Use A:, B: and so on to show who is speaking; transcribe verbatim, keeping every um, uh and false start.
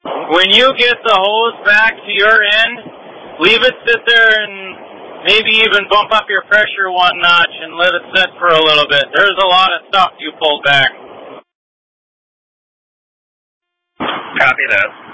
A: When you get the hose back to your end, leave it sit there and maybe even bump up your pressure one notch and let it sit for a little bit. There's a lot of stuff you pulled back.
B: Copy that.